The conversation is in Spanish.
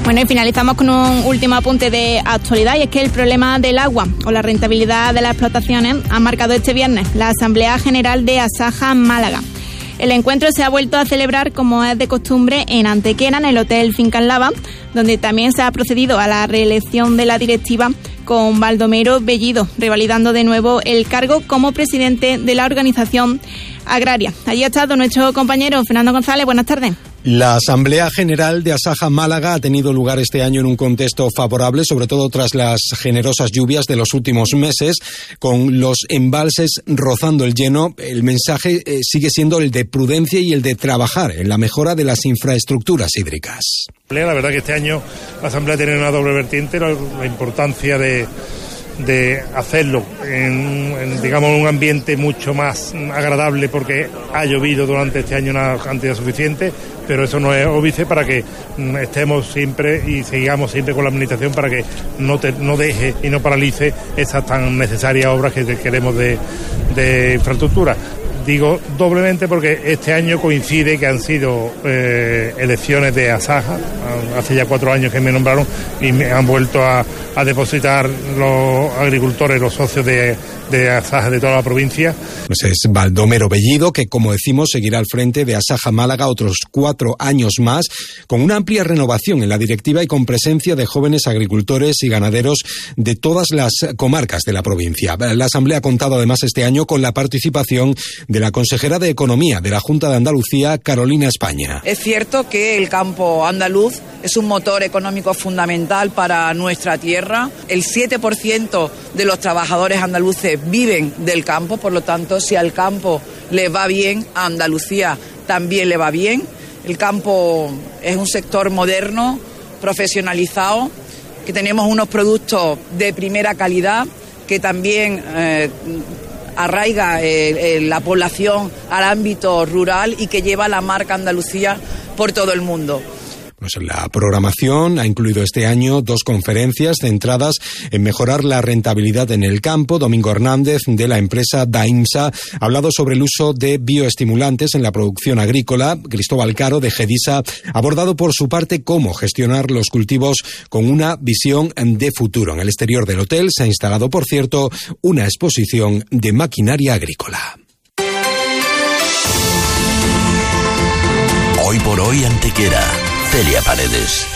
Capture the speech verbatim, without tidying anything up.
Bueno, y finalizamos con un último apunte de actualidad, y es que el problema del agua o la rentabilidad de las explotaciones ha marcado este viernes la Asamblea General de Asaja Málaga. El encuentro se ha vuelto a celebrar, como es de costumbre, en Antequera, en el Hotel Finca Lava, donde también se ha procedido a la reelección de la directiva con Baldomero Bellido, revalidando de nuevo el cargo como presidente de la organización agraria. Allí ha estado nuestro compañero Fernando González. Buenas tardes. La Asamblea General de Asaja Málaga ha tenido lugar este año en un contexto favorable, sobre todo tras las generosas lluvias de los últimos meses, con los embalses rozando el lleno. El mensaje eh, sigue siendo el de prudencia y el de trabajar en la mejora de las infraestructuras hídricas. La verdad que este año la Asamblea tiene una doble vertiente, la, la importancia de... de hacerlo en, en, digamos, un ambiente mucho más agradable, porque ha llovido durante este año una cantidad suficiente, pero eso no es óbice para que estemos siempre y sigamos siempre con la administración para que no, te, no deje y no paralice esas tan necesarias obras que queremos de, de infraestructura. Digo doblemente porque este año coincide que han sido eh, elecciones de Asaja, hace ya cuatro años que me nombraron y me han vuelto a, a depositar los agricultores, los socios de, de Asaja de toda la provincia. Pues es Baldomero Bellido, que, como decimos, seguirá al frente de Asaja Málaga otros cuatro años más, con una amplia renovación en la directiva y con presencia de jóvenes agricultores y ganaderos de todas las comarcas de la provincia. La Asamblea ha contado además este año con la participación de la consejera de Economía de la Junta de Andalucía, Carolina España. Es cierto que el campo andaluz es un motor económico fundamental para nuestra tierra. El siete por ciento de los trabajadores andaluces viven del campo, por lo tanto, si al campo le va bien, a Andalucía también le va bien. El campo es un sector moderno, profesionalizado, que tenemos unos productos de primera calidad, que también eh, arraiga eh, eh, la población al ámbito rural y que lleva la marca Andalucía por todo el mundo. Pues la programación ha incluido este año dos conferencias centradas en mejorar la rentabilidad en el campo. Domingo Hernández, de la empresa Daimsa, ha hablado sobre el uso de bioestimulantes en la producción agrícola. Cristóbal Caro, de Gedisa, ha abordado por su parte cómo gestionar los cultivos con una visión de futuro. En el exterior del hotel se ha instalado, por cierto, una exposición de maquinaria agrícola. Hoy por hoy, Antequera. Celia Paredes.